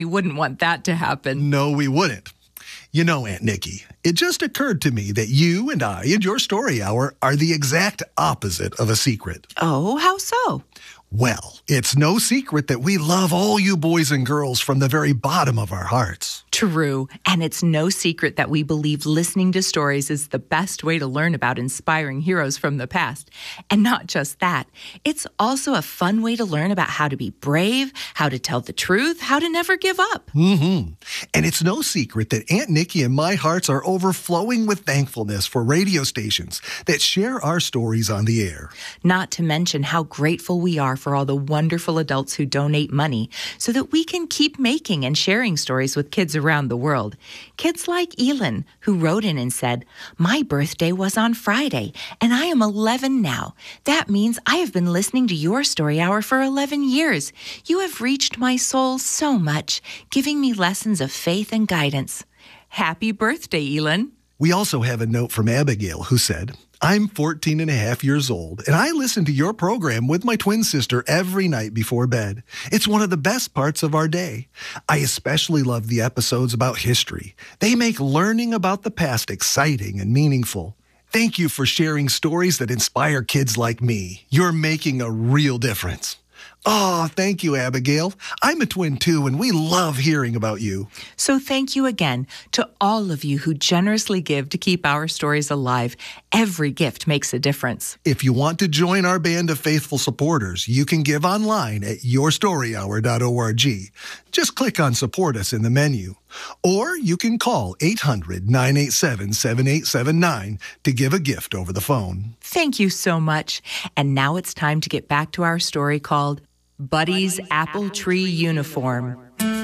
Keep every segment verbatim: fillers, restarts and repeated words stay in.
We wouldn't want that to happen. No, we wouldn't. You know, Aunt Nikki, it just occurred to me that you and I and your story hour are the exact opposite of a secret. Oh, how so? Well, it's no secret that we love all you boys and girls from the very bottom of our hearts. True, and it's no secret that we believe listening to stories is the best way to learn about inspiring heroes from the past. And not just that, it's also a fun way to learn about how to be brave, how to tell the truth, how to never give up. Mm-hmm. And it's no secret that Aunt Nikki and my hearts are overflowing with thankfulness for radio stations that share our stories on the air. Not to mention how grateful we are for all the wonderful adults who donate money so that we can keep making and sharing stories with kids around the world. Kids like Elin, who wrote in and said, "My birthday was on Friday, and I am eleven now. That means I have been listening to your story hour for eleven years. You have reached my soul so much, giving me lessons of faith and guidance." Happy birthday, Elin. We also have a note from Abigail who said, "I'm fourteen and a half years old, and I listen to your program with my twin sister every night before bed. It's one of the best parts of our day. I especially love the episodes about history. They make learning about the past exciting and meaningful. Thank you for sharing stories that inspire kids like me. You're making a real difference." Oh, thank you, Abigail. I'm a twin, too, and we love hearing about you. So thank you again to all of you who generously give to keep our stories alive. Every gift makes a difference. If you want to join our band of faithful supporters, you can give online at your story hour dot org. Just click on Support Us in the menu. Or you can call eight hundred, nine eight seven, seven eight seven nine to give a gift over the phone. Thank you so much. And now it's time to get back to our story called Buddy's Apple Tree Uniform.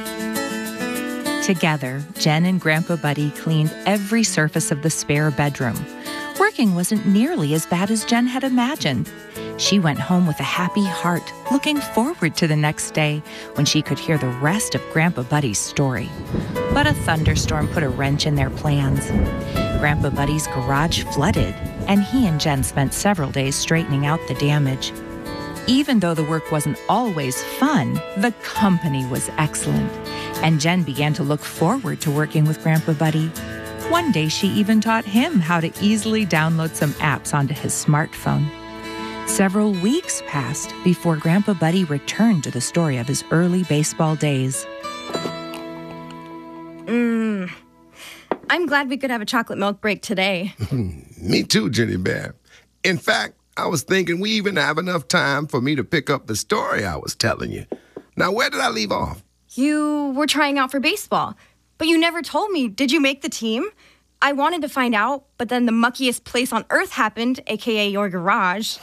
Together, Jen and Grandpa Buddy cleaned every surface of the spare bedroom. Working wasn't nearly as bad as Jen had imagined. She went home with a happy heart, looking forward to the next day when she could hear the rest of Grandpa Buddy's story. But a thunderstorm put a wrench in their plans. Grandpa Buddy's garage flooded, and he and Jen spent several days straightening out the damage. Even though the work wasn't always fun, the company was excellent, and Jen began to look forward to working with Grandpa Buddy. One day, she even taught him how to easily download some apps onto his smartphone. Several weeks passed before Grandpa Buddy returned to the story of his early baseball days. Mmm. I'm glad we could have a chocolate milk break today. Me too, Jenny Bear. In fact, I was thinking we even have enough time for me to pick up the story I was telling you. Now, where did I leave off? You were trying out for baseball, but you never told me. Did you make the team? I wanted to find out, but then the muckiest place on earth happened, a k a your garage.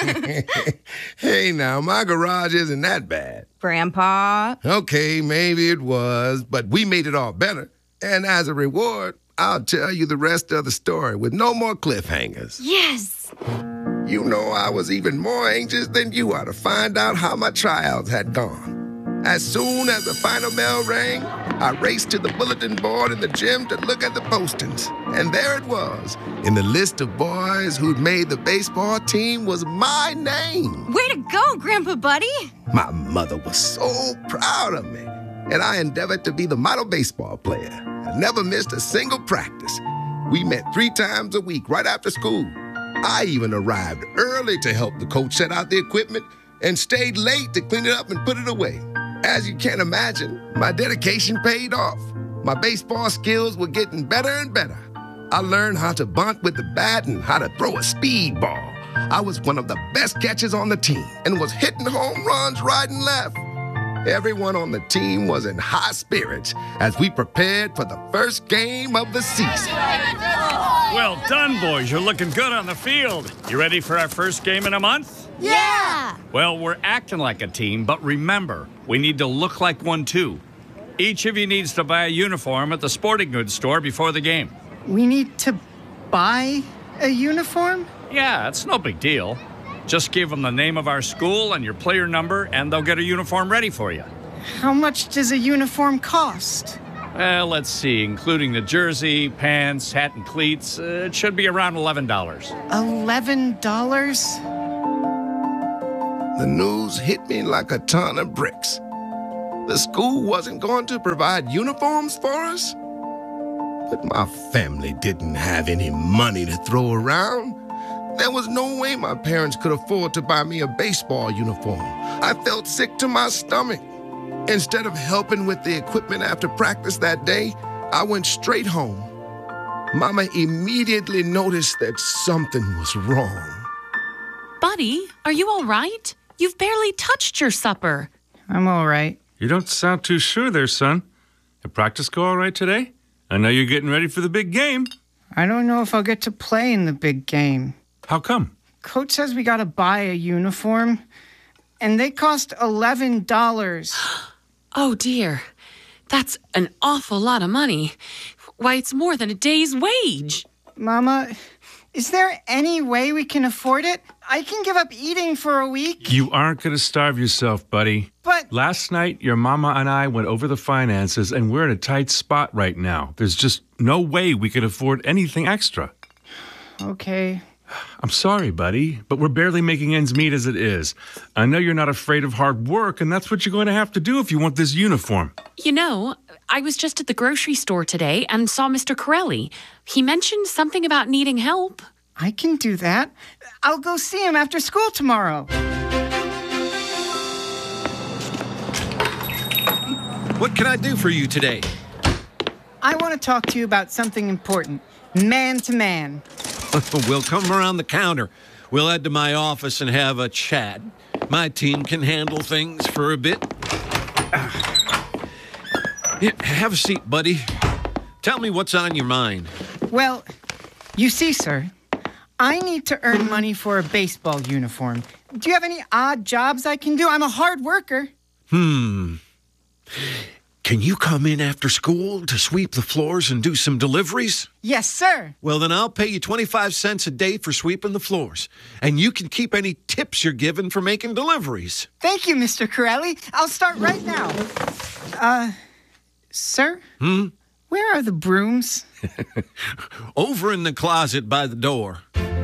Hey, now, my garage isn't that bad. Grandpa. Okay, maybe it was, but we made it all better. And as a reward, I'll tell you the rest of the story with no more cliffhangers. Yes. You know, I was even more anxious than you are to find out how my trials had gone. As soon as the final bell rang, I raced to the bulletin board in the gym to look at the postings. And there it was. In the list of boys who'd made the baseball team was my name. Way to go, Grandpa Buddy. My mother was so proud of me. And I endeavored to be the model baseball player. I never missed a single practice. We met three times a week right after school. I even arrived early to help the coach set out the equipment and stayed late to clean it up and put it away. As you can imagine, my dedication paid off. My baseball skills were getting better and better. I learned how to bunt with the bat and how to throw a speed ball. I was one of the best catchers on the team and was hitting home runs right and left. Everyone on the team was in high spirits as we prepared for the first game of the season. Well done, boys. You're looking good on the field. You ready for our first game in a month? Yeah! Well, we're acting like a team, but remember, we need to look like one, too. Each of you needs to buy a uniform at the sporting goods store before the game. We need to buy a uniform? Yeah, it's no big deal. Just give them the name of our school and your player number, and they'll get a uniform ready for you. How much does a uniform cost? Well, let's see. Including the jersey, pants, hat, and cleats, uh, it should be around eleven dollars. eleven dollars? The news hit me like a ton of bricks. The school wasn't going to provide uniforms for us? But my family didn't have any money to throw around. There was no way my parents could afford to buy me a baseball uniform. I felt sick to my stomach. Instead of helping with the equipment after practice that day, I went straight home. Mama immediately noticed that something was wrong. Buddy, are you all right? You've barely touched your supper. I'm all right. You don't sound too sure there, son. Did practice go all right today? I know you're getting ready for the big game. I don't know if I'll get to play in the big game. How come? Coach says we gotta buy a uniform, and they cost eleven dollars. Oh, dear. That's an awful lot of money. Why, it's more than a day's wage. Mama, is there any way we can afford it? I can give up eating for a week. You aren't going to starve yourself, buddy. But last night, your mama and I went over the finances, and we're in a tight spot right now. There's just no way we could afford anything extra. Okay. I'm sorry, buddy, but we're barely making ends meet as it is. I know you're not afraid of hard work, and that's what you're going to have to do if you want this uniform. You know, I was just at the grocery store today and saw Mister Corelli. He mentioned something about needing help. I can do that. I'll go see him after school tomorrow. What can I do for you today? I want to talk to you about something important. Man to man. We'll come around the counter. We'll head to my office and have a chat. My team can handle things for a bit. Yeah, have a seat, buddy. Tell me what's on your mind. Well, you see, sir, I need to earn money for a baseball uniform. Do you have any odd jobs I can do? I'm a hard worker. Hmm. Can you come in after school to sweep the floors and do some deliveries? Yes, sir. Well, then I'll pay you twenty-five cents a day for sweeping the floors. And you can keep any tips you're given for making deliveries. Thank you, Mister Corelli. I'll start right now. Uh, sir? Hmm? Where are the brooms? Over in the closet by the door.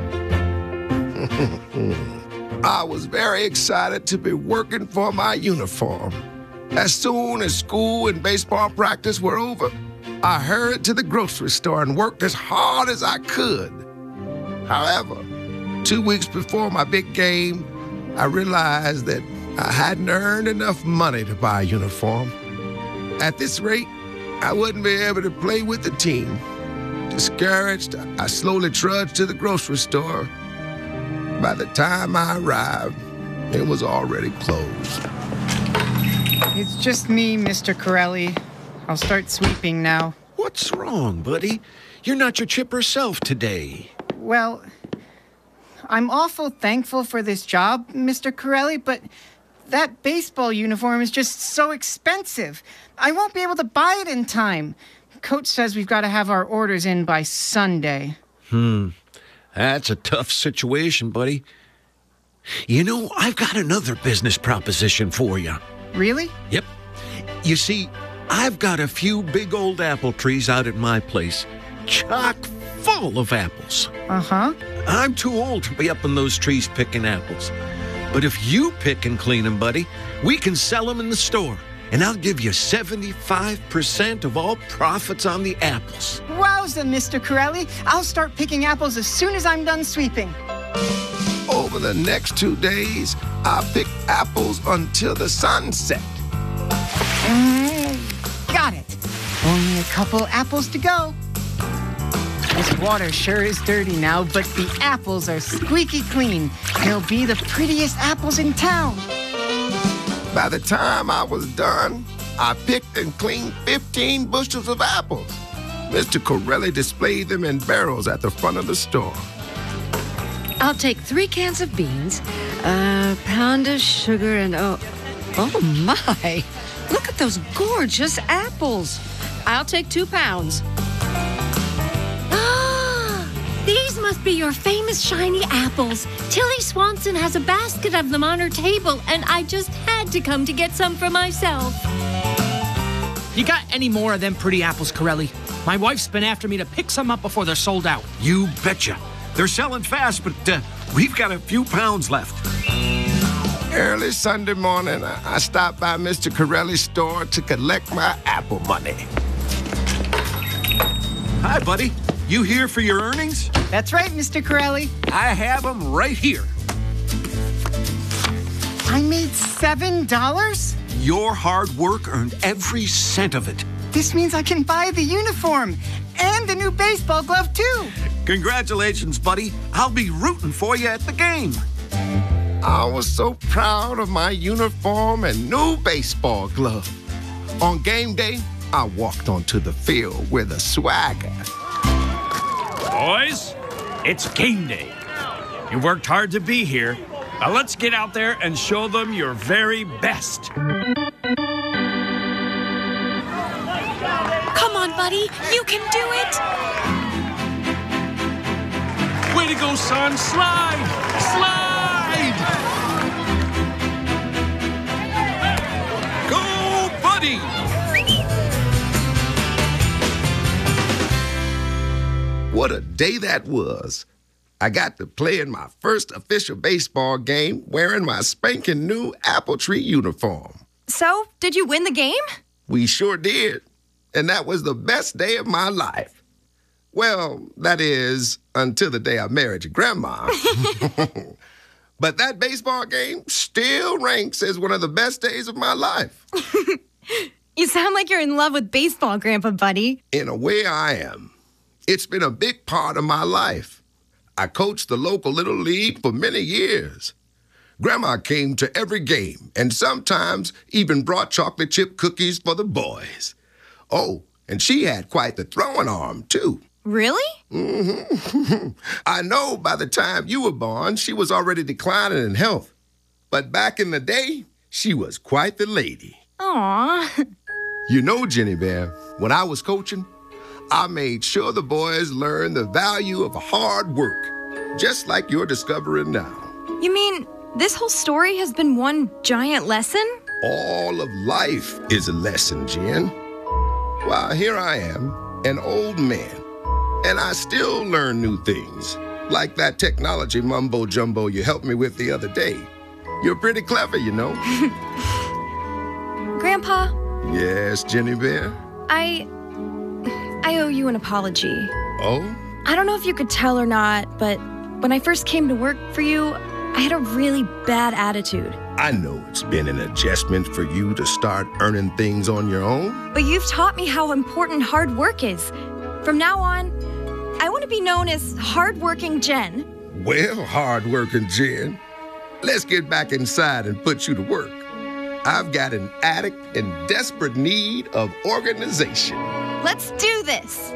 I was very excited to be working for my uniform. As soon as school and baseball practice were over, I hurried to the grocery store and worked as hard as I could. However, two weeks before my big game, I realized that I hadn't earned enough money to buy a uniform. At this rate, I wouldn't be able to play with the team. Discouraged, I slowly trudged to the grocery store. By the time I arrived, it was already closed. It's just me, Mister Corelli. I'll start sweeping now. What's wrong, buddy? You're not your chipper self today. Well, I'm awful thankful for this job, Mister Corelli, but that baseball uniform is just so expensive. I won't be able to buy it in time. Coach says we've got to have our orders in by Sunday. Hmm. That's a tough situation, buddy. You know, I've got another business proposition for you. Really? Yep. You see, I've got a few big old apple trees out at my place, chock full of apples. Uh-huh. I'm too old to be up in those trees picking apples. But if you pick and clean them, buddy, we can sell them in the store. And I'll give you seventy-five percent of all profits on the apples. Wowza, Mister Corelli. I'll start picking apples as soon as I'm done sweeping. Over the next two days, I picked apples until the sun set. Mm, got it. Only a couple apples to go. This water sure is dirty now, but the apples are squeaky clean. They'll be the prettiest apples in town. By the time I was done, I picked and cleaned fifteen bushels of apples. Mister Corelli displayed them in barrels at the front of the store. I'll take three cans of beans, a pound of sugar, and oh, oh my! Look at those gorgeous apples. I'll take two pounds. Ah, these must be your famous shiny apples. Tilly Swanson has a basket of them on her table, and I just had to come to get some for myself. You got any more of them pretty apples, Corelli? My wife's been after me to pick some up before they're sold out. You betcha. They're selling fast, but uh, we've got a few pounds left. Early Sunday morning, I I stopped by Mister Corelli's store to collect my Apple money. Hi, buddy. You here for your earnings? That's right, Mister Corelli. I have them right here. I made seven dollars? Your hard work earned every cent of it. This means I can buy the uniform and the new baseball glove, too. Congratulations, buddy. I'll be rooting for you at the game. I was so proud of my uniform and new baseball glove. On game day, I walked onto the field with a swagger. Boys, it's game day. You worked hard to be here. Now let's get out there and show them your very best. Come on, buddy. You can do it. Way to go, son. Slide! Slide! Go, buddy! What a day that was. I got to play in my first official baseball game wearing my spanking new apple tree uniform. So, did you win the game? We sure did. And that was the best day of my life. Well, that is, until the day I married your grandma. But that baseball game still ranks as one of the best days of my life. You sound like you're in love with baseball, Grandpa Buddy. In a way, I am. It's been a big part of my life. I coached the local Little League for many years. Grandma came to every game and sometimes even brought chocolate chip cookies for the boys. Oh, and she had quite the throwing arm, too. Really? Mm-hmm. I know by the time you were born, she was already declining in health. But back in the day, she was quite the lady. Aw. You know, Jenny Bear, when I was coaching, I made sure the boys learned the value of hard work, just like you're discovering now. You mean this whole story has been one giant lesson? All of life is a lesson, Jen. Well, here I am, an old man, and I still learn new things, like that technology mumbo-jumbo you helped me with the other day. You're pretty clever, you know. Grandpa? Yes, Jenny Bear? I... I owe you an apology. Oh? I don't know if you could tell or not, but when I first came to work for you, I had a really bad attitude. I know it's been an adjustment for you to start earning things on your own. But you've taught me how important hard work is. From now on, I want to be known as Hardworking Jen. Well, hardworking Jen, let's get back inside and put you to work. I've got an addict in desperate need of organization. Let's do this.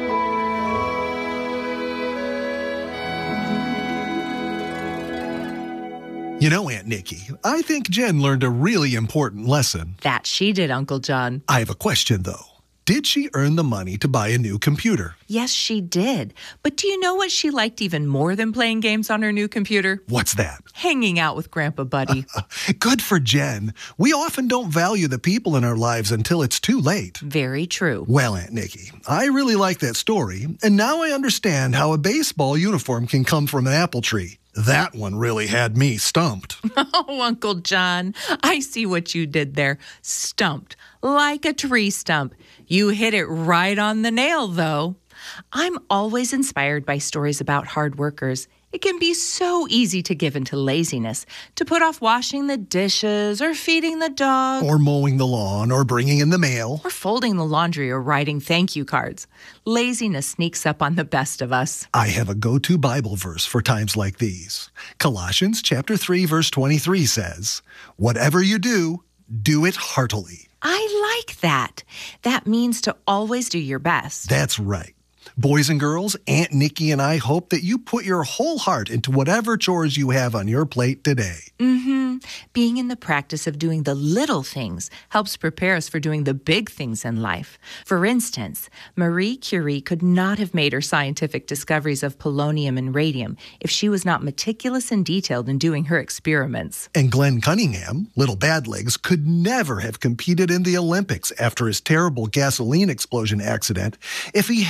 You know, Aunt Nikki, I think Jen learned a really important lesson. That she did, Uncle John. I have a question, though. Did she earn the money to buy a new computer? Yes, she did. But do you know what she liked even more than playing games on her new computer? What's that? Hanging out with Grandpa Buddy. Good for Jen. We often don't value the people in our lives until it's too late. Very true. Well, Aunt Nikki, I really like that story, and now I understand how a baseball uniform can come from an apple tree. That one really had me stumped. Oh, Uncle John, I see what you did there. Stumped, like a tree stump. You hit it right on the nail, though. I'm always inspired by stories about hard workers. It can be so easy to give into laziness, to put off washing the dishes or feeding the dog. Or mowing the lawn or bringing in the mail. Or folding the laundry or writing thank you cards. Laziness sneaks up on the best of us. I have a go-to Bible verse for times like these. Colossians chapter three, verse twenty-three says, "Whatever you do, do it heartily." I like that. That means to always do your best. That's right. Boys and girls, Aunt Nikki and I hope that you put your whole heart into whatever chores you have on your plate today. Mm-hmm. Being in the practice of doing the little things helps prepare us for doing the big things in life. For instance, Marie Curie could not have made her scientific discoveries of polonium and radium if she was not meticulous and detailed in doing her experiments. And Glenn Cunningham, Little Bad Legs, could never have competed in the Olympics after his terrible gasoline explosion accident if he hadn't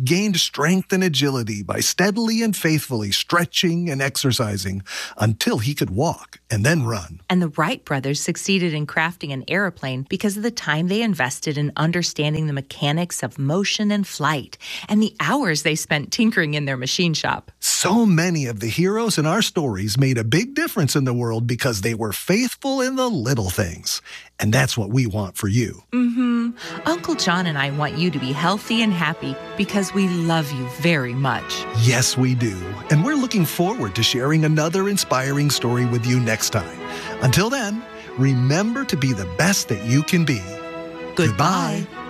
gained strength and agility by steadily and faithfully stretching and exercising until he could walk and then run. And the Wright brothers succeeded in crafting an airplane because of the time they invested in understanding the mechanics of motion and flight, and the hours they spent tinkering in their machine shop. So many of the heroes in our stories made a big difference in the world because they were faithful in the little things. And that's what we want for you. Mm-hmm. Uncle John and I want you to be healthy and happy because we love you very much. Yes, we do. And we're looking forward to sharing another inspiring story with you next time. Until then, remember to be the best that you can be. Goodbye. Goodbye.